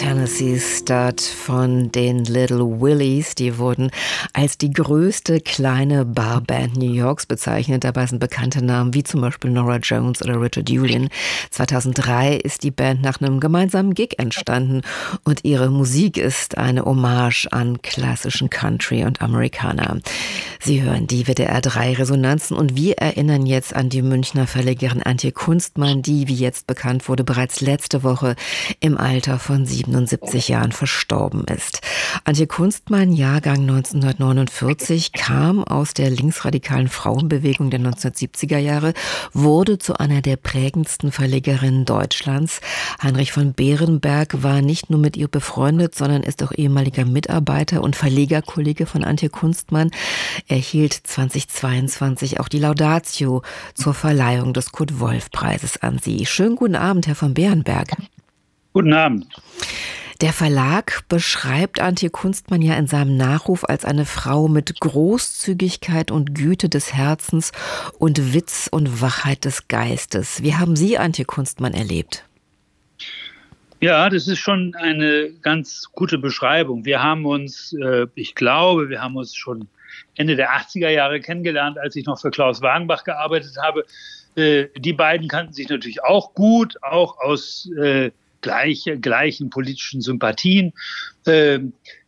Tennessee Stud von den Little Willies. Die wurden als die größte kleine Barband New Yorks bezeichnet. Dabei sind bekannte Namen wie zum Beispiel Norah Jones oder Richard Julian. 2003 ist die Band nach einem gemeinsamen Gig entstanden und ihre Musik ist eine Hommage an klassischen Country und Amerikaner. Sie hören die WDR 3 Resonanzen und wir erinnern jetzt an die Münchner Verlegerin Antje Kunstmann, die, wie jetzt bekannt wurde, bereits letzte Woche im Alter von 77 Jahren verstorben ist. Antje Kunstmann, Jahrgang 1949, kam aus der linksradikalen Frauenbewegung der 1970er Jahre, wurde zu einer der prägendsten Verlegerinnen Deutschlands. Heinrich von Behrenberg war nicht nur mit ihr befreundet, sondern ist auch ehemaliger Mitarbeiter und Verlegerkollege von Antje Kunstmann. Er hielt 2022 auch die Laudatio zur Verleihung des Kurt-Wolf-Preises an sie. Schönen guten Abend, Herr von Behrenberg. Guten Abend. Der Verlag beschreibt Antje Kunstmann ja in seinem Nachruf als eine Frau mit Großzügigkeit und Güte des Herzens und Witz und Wachheit des Geistes. Wie haben Sie Antje Kunstmann erlebt? Ja, das ist schon eine ganz gute Beschreibung. Wir haben uns, wir haben uns schon Ende der 80er Jahre kennengelernt, als ich noch für Klaus Wagenbach gearbeitet habe. Die beiden kannten sich natürlich auch gut, auch aus gleichen politischen Sympathien. Da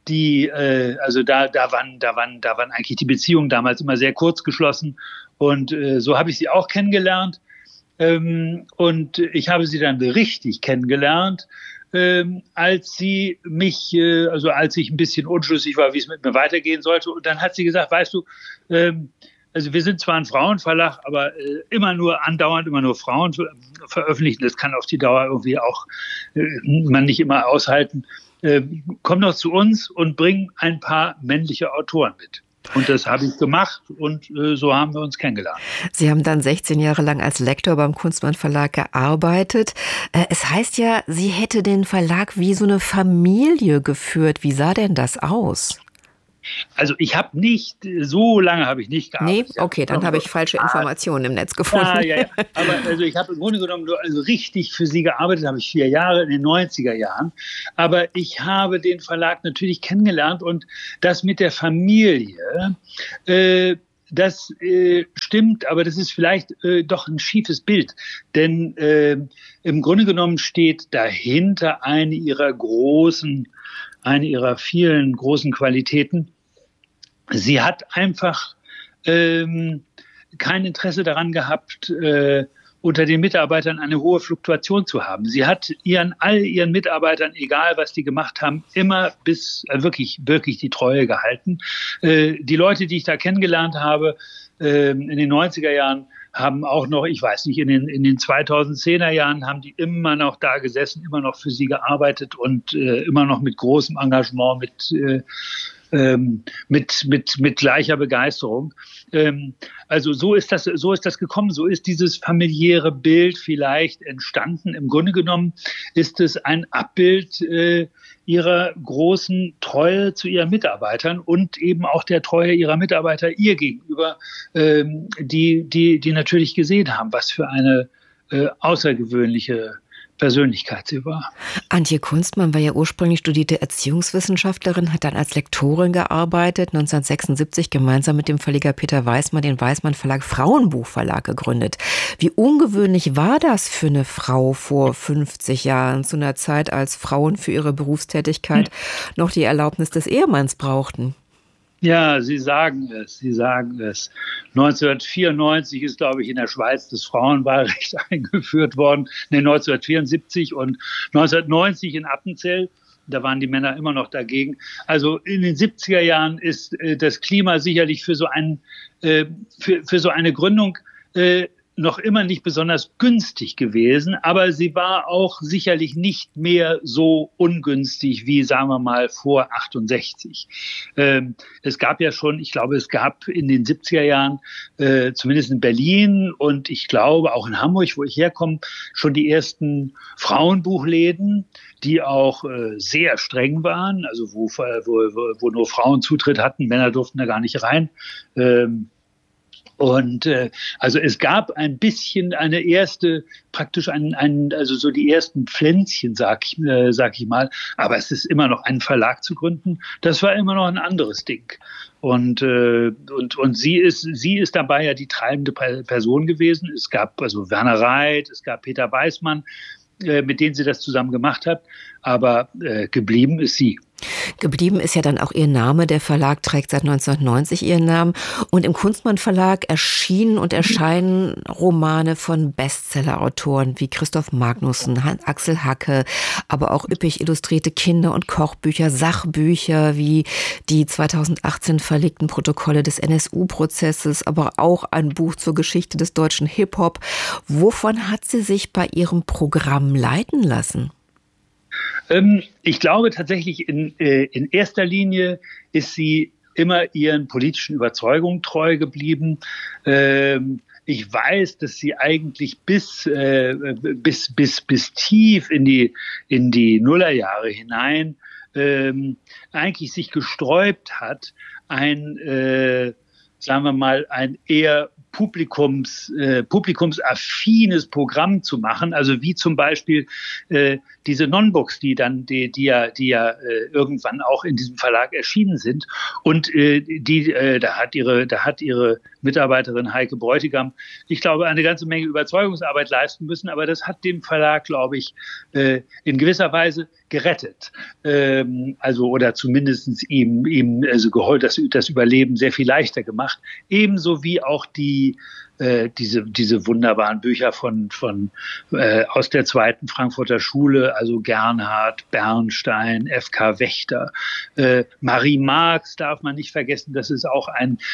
waren eigentlich die Beziehungen damals immer sehr kurz geschlossen. Und so habe ich sie auch kennengelernt. Und ich habe sie dann richtig kennengelernt, als ich ein bisschen unschlüssig war, wie es mit mir weitergehen sollte. Und dann hat sie gesagt, weißt du, also wir sind zwar ein Frauenverlag, aber andauernd immer nur Frauen veröffentlichen. Das kann auf die Dauer irgendwie auch man nicht immer aushalten. Komm doch zu uns und bring ein paar männliche Autoren mit. Und das habe ich gemacht und so haben wir uns kennengelernt. Sie haben dann 16 Jahre lang als Lektor beim Kunstmann Verlag gearbeitet. Es heißt ja, Sie hätte den Verlag wie so eine Familie geführt. Wie sah denn das aus? Also so lange habe ich nicht gearbeitet. Nee, okay, dann habe ich falsche Informationen im Netz gefunden. Ja. Aber also ich habe im Grunde genommen richtig für sie gearbeitet, habe ich 4 Jahre in den 90er Jahren. Aber ich habe den Verlag natürlich kennengelernt und das mit der Familie, das stimmt, aber das ist vielleicht doch ein schiefes Bild. Denn im Grunde genommen steht dahinter eine ihrer vielen großen Qualitäten. Sie hat einfach kein Interesse daran gehabt, unter den Mitarbeitern eine hohe Fluktuation zu haben. Sie hat all ihren Mitarbeitern, egal was die gemacht haben, immer bis wirklich die Treue gehalten. Die Leute, die ich da kennengelernt habe in den 90er Jahren, haben auch noch, ich weiß nicht, in den 2010er Jahren haben die immer noch da gesessen, immer noch für sie gearbeitet und immer noch mit großem Engagement, mit gleicher Begeisterung. Also so ist das gekommen, so ist dieses familiäre Bild vielleicht entstanden. Im Grunde genommen ist es ein Abbild ihrer großen Treue zu ihren Mitarbeitern und eben auch der Treue ihrer Mitarbeiter ihr gegenüber, die natürlich gesehen haben, was für eine außergewöhnliche Persönlichkeit sie war. Antje Kunstmann war ja ursprünglich studierte Erziehungswissenschaftlerin, hat dann als Lektorin gearbeitet, 1976 gemeinsam mit dem Verleger Peter Weismann den Weismann Verlag Frauenbuchverlag gegründet. Wie ungewöhnlich war das für eine Frau vor 50 Jahren, zu einer Zeit, als Frauen für ihre Berufstätigkeit noch die Erlaubnis des Ehemanns brauchten? Ja, Sie sagen es. 1994 ist, glaube ich, in der Schweiz das Frauenwahlrecht eingeführt worden. 1974 und 1990 in Appenzell. Da waren die Männer immer noch dagegen. Also in den 70er Jahren ist das Klima sicherlich für so eine Gründung noch immer nicht besonders günstig gewesen, aber sie war auch sicherlich nicht mehr so ungünstig wie, sagen wir mal, vor 68. Es gab ja schon, ich glaube, es gab in den 70er Jahren, zumindest in Berlin und ich glaube auch in Hamburg, wo ich herkomme, schon die ersten Frauenbuchläden, die auch sehr streng waren, also wo nur Frauen Zutritt hatten, Männer durften da gar nicht rein. Und also es gab ein bisschen eine erste, praktisch also so die ersten Pflänzchen, sag ich mal. Aber es ist immer noch einen Verlag zu gründen. Das war immer noch ein anderes Ding. Und sie ist dabei ja die treibende Person gewesen. Es gab also Werner Reit, es gab Peter Weißmann, mit denen sie das zusammen gemacht hat. Aber geblieben ist sie. Geblieben ist ja dann auch ihr Name. Der Verlag trägt seit 1990 ihren Namen. Und im Kunstmann Verlag erschienen und erscheinen Romane von Bestsellerautoren wie Christoph Magnussen, Axel Hacke, aber auch üppig illustrierte Kinder- und Kochbücher, Sachbücher wie die 2018 verlegten Protokolle des NSU-Prozesses, aber auch ein Buch zur Geschichte des deutschen Hip-Hop. Wovon hat sie sich bei ihrem Programm leiten lassen? Ich glaube tatsächlich, in erster Linie ist sie immer ihren politischen Überzeugungen treu geblieben. Ich weiß, dass sie eigentlich bis tief in die Nullerjahre hinein eigentlich sich gesträubt hat, sagen wir mal, ein eher publikumsaffines Programm zu machen, also wie zum Beispiel diese Non-Books, die ja irgendwann auch in diesem Verlag erschienen sind. Und da hat ihre Mitarbeiterin Heike Bräutigam, ich glaube, eine ganze Menge Überzeugungsarbeit leisten müssen, aber das hat dem Verlag, glaube ich, in gewisser Weise gerettet. Oder zumindest ihm das Überleben sehr viel leichter gemacht. Ebenso wie auch diese wunderbaren Bücher aus der zweiten Frankfurter Schule, also Gernhardt, Bernstein, F.K. Wächter, Marie Marx darf man nicht vergessen, das ist auch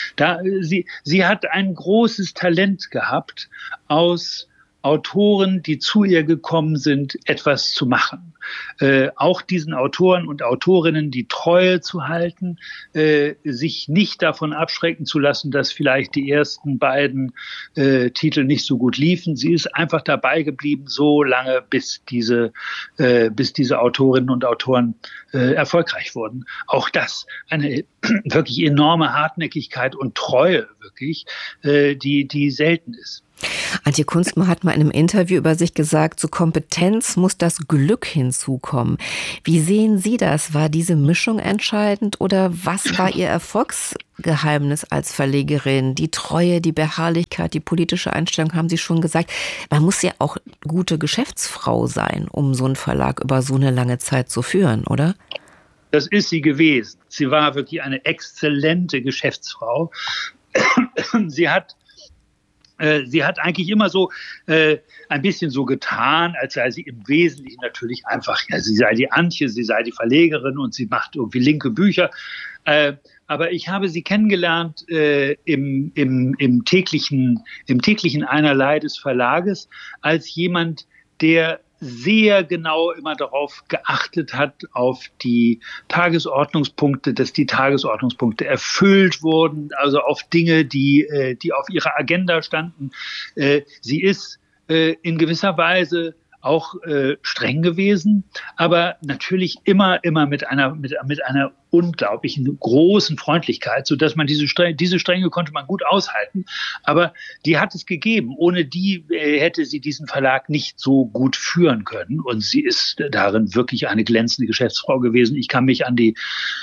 sie hat ein großes Talent gehabt, aus Autoren, die zu ihr gekommen sind, etwas zu machen. Auch diesen Autoren und Autorinnen die Treue zu halten, sich nicht davon abschrecken zu lassen, dass vielleicht die ersten beiden Titel nicht so gut liefen. Sie ist einfach dabei geblieben, so lange, bis diese Autorinnen und Autoren erfolgreich wurden. Auch das eine wirklich enorme Hartnäckigkeit und Treue, wirklich, die selten ist. Antje Kunstmann hat mal in einem Interview über sich gesagt, zur Kompetenz muss das Glück hinzukommen. Wie sehen Sie das? War diese Mischung entscheidend oder was war Ihr Erfolgsgeheimnis als Verlegerin? Die Treue, die Beharrlichkeit, die politische Einstellung, haben Sie schon gesagt. Man muss ja auch gute Geschäftsfrau sein, um so einen Verlag über so eine lange Zeit zu führen, oder? Das ist sie gewesen. Sie war wirklich eine exzellente Geschäftsfrau. Sie hat eigentlich immer so ein bisschen so getan, als sei sie im Wesentlichen natürlich einfach, ja, sie sei die Antje, sie sei die Verlegerin und sie macht irgendwie linke Bücher. Aber ich habe sie kennengelernt im täglichen Einerlei des Verlages als jemand, der sehr genau immer darauf geachtet hat, auf die Tagesordnungspunkte, dass die Tagesordnungspunkte erfüllt wurden, also auf Dinge, die auf ihrer Agenda standen. Sie ist in gewisser Weise auch streng gewesen, aber natürlich immer mit einer unglaublichen großen Freundlichkeit, so dass man diese Strenge konnte man gut aushalten. Aber die hat es gegeben. Ohne die hätte sie diesen Verlag nicht so gut führen können. Und sie ist darin wirklich eine glänzende Geschäftsfrau gewesen. Ich kann mich an die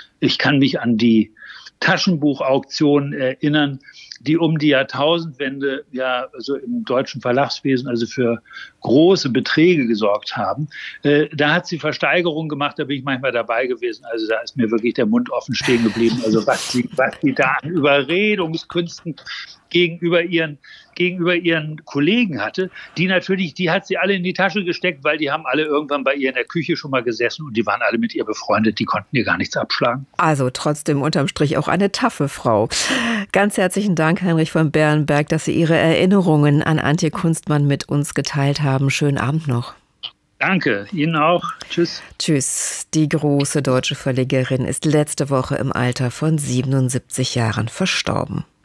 Taschenbuchauktionen erinnern, die um die Jahrtausendwende ja also im deutschen Verlagswesen also für große Beträge gesorgt haben. Da hat sie Versteigerungen gemacht, da bin ich manchmal dabei gewesen. Also da ist mir wirklich der Mund offen stehen geblieben. Also was sie da an Überredungskünsten gegenüber ihren Kollegen hatte, die hat sie alle in die Tasche gesteckt, weil die haben alle irgendwann bei ihr in der Küche schon mal gesessen und die waren alle mit ihr befreundet, die konnten ihr gar nichts abschlagen. Also trotzdem unterm Strich auch eine taffe Frau. Ganz herzlichen Dank, Heinrich von Bärenberg, dass Sie Ihre Erinnerungen an Antje Kunstmann mit uns geteilt haben. Schönen Abend noch. Danke, Ihnen auch. Tschüss. Tschüss. Die große deutsche Verlegerin ist letzte Woche im Alter von 77 Jahren verstorben.